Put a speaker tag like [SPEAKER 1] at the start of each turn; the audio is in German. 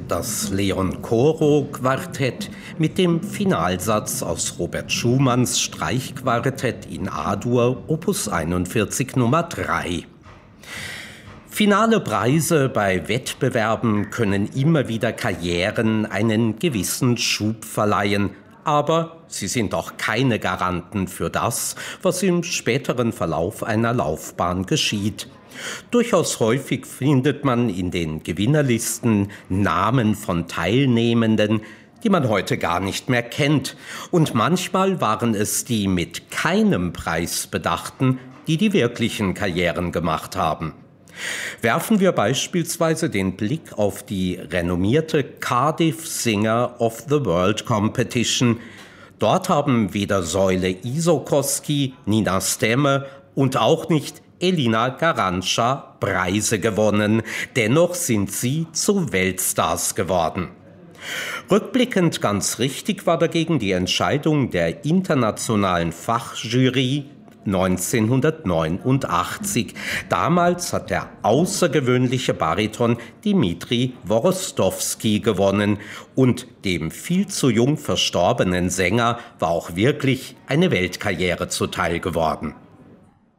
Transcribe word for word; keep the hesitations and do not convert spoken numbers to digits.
[SPEAKER 1] Das Leon-Koro-Quartett mit dem Finalsatz aus Robert Schumanns Streichquartett in A-Dur, Opus einundvierzig Nummer drei. Finale Preise bei Wettbewerben können immer wieder Karrieren einen gewissen Schub verleihen, aber sie sind auch keine Garanten für das, was im späteren Verlauf einer Laufbahn geschieht. Durchaus häufig findet man in den Gewinnerlisten Namen von Teilnehmenden, die man heute gar nicht mehr kennt. Und manchmal waren es die mit keinem Preis Bedachten, die die wirklichen Karrieren gemacht haben. Werfen wir beispielsweise den Blick auf die renommierte Cardiff Singer of the World Competition. Dort haben weder Säule Isokoski, Nina Stemme und auch nicht Elina Garantscha Preise gewonnen. Dennoch sind sie zu Weltstars geworden. Rückblickend ganz richtig war dagegen die Entscheidung der internationalen Fachjury neunzehnhundertneunundachtzig. Damals hat der außergewöhnliche Bariton Dmitri Worostowski gewonnen und dem viel zu jung verstorbenen Sänger war auch wirklich eine Weltkarriere zuteil geworden.